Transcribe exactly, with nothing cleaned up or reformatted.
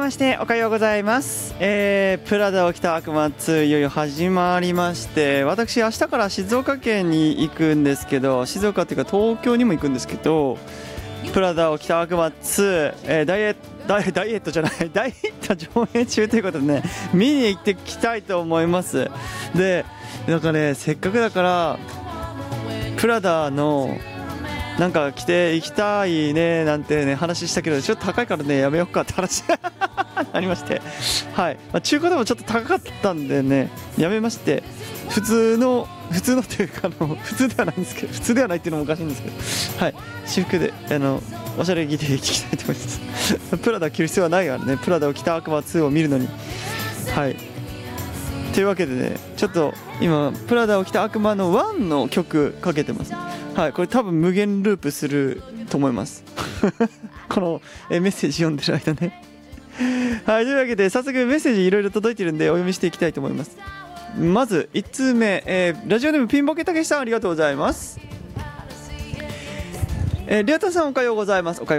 ましておはようございます、えー、プラダを着た悪魔ツーいよいよ始まりまして、私明日から静岡県に行くんですけど、静岡っていうか東京にも行くんですけど、プラダを着た悪魔ツー、えー、ダイエットダイ, ダイエットじゃない大ヒット上映中ということでね、見に行ってきたいと思います。でなんかね、せっかくだからプラダのなんか着て行きたいねなんてね話したけど、ちょっと高いからねやめようかって話ありまして、はい、まあ、中古でもちょっと高かったんでねやめまして、普通の普通のというかあの普通ではないんですけど、普通ではないっていうのもおかしいんですけど、はい、私服であのおしゃれ着で行きたいと思いますプラダ着る必要はないからね、プラダを着た悪魔ツーを見るのに。はい、というわけでね、ちょっと今プラダを着た悪魔のワンの曲かけてます。はい、これ多分無限ループすると思いますこのえメッセージ読んでる間ねはい、というわけで早速メッセージいろいろ届いてるんでお読みしていきたいと思います。まずいちつうめ、えー、ラジオネームピンボケたけしさん、ありがとうございます。えー、りょうたさんおはようございます。おはよ